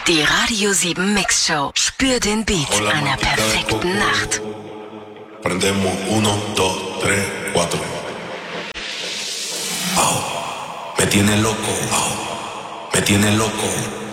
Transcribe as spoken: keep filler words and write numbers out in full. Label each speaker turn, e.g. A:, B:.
A: Die Radio sieben Mix Show. Spür den Beat einer perfekten Nacht.
B: Prendemos uno, dos, tres, cuatro. Oh, me tiene loco, oh, me tiene loco.